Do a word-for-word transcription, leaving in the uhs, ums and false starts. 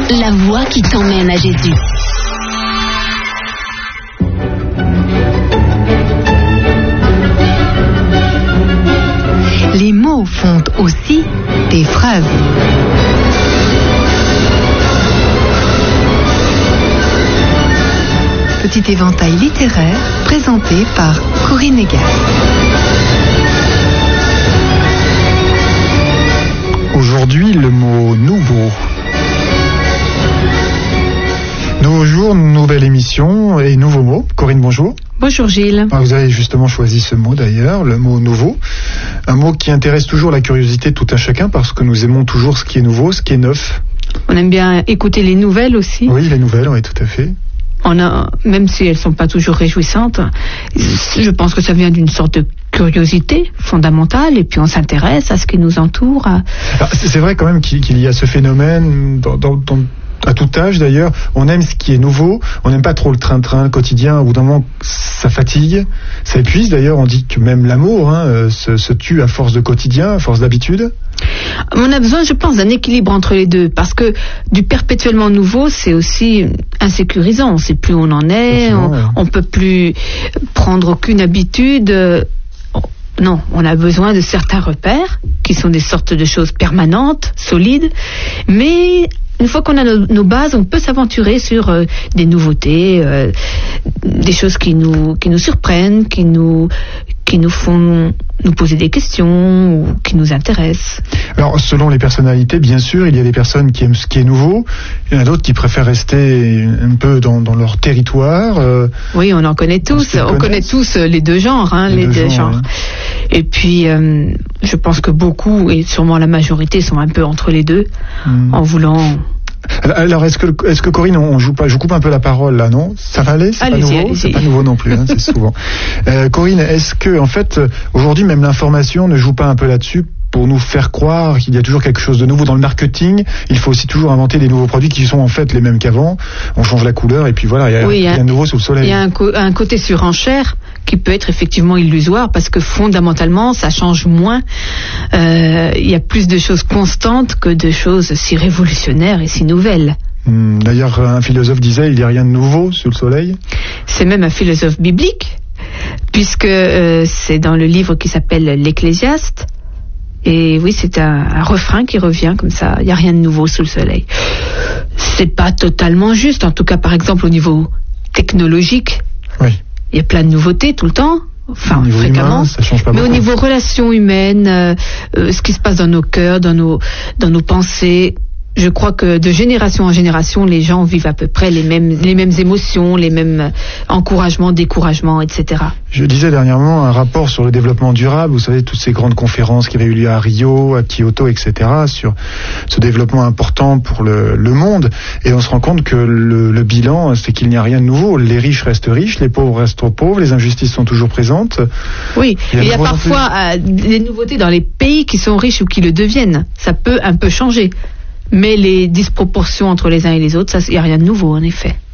la voix qui t'emmène à Jésus. Les mots font aussi des phrases. Petit éventail littéraire présenté par Corinne Egas. Aujourd'hui, le mot nouveau. Nouveau jour, nouvelle émission et nouveau mot. Corinne, bonjour. Bonjour Gilles. Vous avez justement choisi ce mot d'ailleurs, le mot nouveau. Un mot qui intéresse toujours la curiosité de tout un chacun parce que nous aimons toujours ce qui est nouveau, ce qui est neuf. On aime bien écouter les nouvelles aussi. Oui, les nouvelles, oui, tout à fait. On a, même si elles sont pas toujours réjouissantes, je pense que ça vient d'une sorte de curiosité fondamentale et puis on s'intéresse à ce qui nous entoure. Alors, c'est vrai quand même qu'il y a ce phénomène dans, dans, dans à tout âge d'ailleurs, on aime ce qui est nouveau, on n'aime pas trop le train-train, le quotidien, au bout d'un moment ça fatigue, ça épuise d'ailleurs, on dit que même l'amour hein, se, se tue à force de quotidien, à force d'habitude. On a besoin, je pense, d'un équilibre entre les deux, parce que du perpétuellement nouveau, c'est aussi insécurisant, on ne sait plus où on en est, on ne peut plus prendre aucune habitude. Non, on a besoin de certains repères, qui sont des sortes de choses permanentes, solides, mais une fois qu'on a nos, nos bases, on peut s'aventurer sur euh, des nouveautés, euh, des choses qui nous qui nous surprennent, qui nous qui nous font nous poser des questions ou qui nous intéressent. Alors, selon les personnalités, bien sûr, il y a des personnes qui aiment ce qui est nouveau, il y en a d'autres qui préfèrent rester un peu dans, dans leur territoire. Euh, oui, on en connaît tous, on connaît tous les deux genres, hein, les, les deux, deux genres. genres. Ouais. Et puis, euh, je pense que beaucoup, et sûrement la majorité, sont un peu entre les deux, mmh. en voulant... Alors, est-ce que, est-ce que Corinne, on joue pas, je coupe un peu la parole là, non? Ça va aller? C'est allez-y, pas nouveau? Allez-y. C'est pas nouveau non plus, hein, c'est souvent. Euh, Corinne, est-ce que, en fait, aujourd'hui, même l'information ne joue pas un peu là-dessus pour nous faire croire qu'il y a toujours quelque chose de nouveau dans le marketing? Il faut aussi toujours inventer des nouveaux produits qui sont en fait les mêmes qu'avant. On change la couleur et puis voilà, il y a, oui, il y a, il y a un nouveau sous le soleil. Il y a un, co- un côté surenchère qui peut être effectivement illusoire parce que fondamentalement ça change moins. Euh, il y a plus de choses constantes que de choses si révolutionnaires et si nouvelles. Hum, d'ailleurs, un philosophe disait il n'y a rien de nouveau sous le soleil. C'est même un philosophe biblique puisque euh, c'est dans le livre qui s'appelle l'Ecclésiaste. Et oui, c'est un, un refrain qui revient comme ça. Il n'y a rien de nouveau sous le soleil. C'est pas totalement juste. En tout cas, par exemple, au niveau technologique, oui. Il y a plein de nouveautés tout le temps. Enfin, au fréquemment. Humain, ça change pas mais beaucoup. Au niveau relations humaines, euh, euh, ce qui se passe dans nos cœurs, dans nos, dans nos pensées, je crois que de génération en génération, les gens vivent à peu près les mêmes, les mêmes émotions, les mêmes encouragements, découragements, et cetera. Je disais dernièrement un rapport sur le développement durable, vous savez, toutes ces grandes conférences qui avaient eu lieu à Rio, à Kyoto, et cetera, sur ce développement important pour le, le monde. Et on se rend compte que le, le bilan, c'est qu'il n'y a rien de nouveau. Les riches restent riches, les pauvres restent trop pauvres, les injustices sont toujours présentes. Oui, il y a, il y a parfois euh, des nouveautés dans les pays qui sont riches ou qui le deviennent. Ça peut un peu changer. Mais les disproportions entre les uns et les autres, il n'y a rien de nouveau, en effet.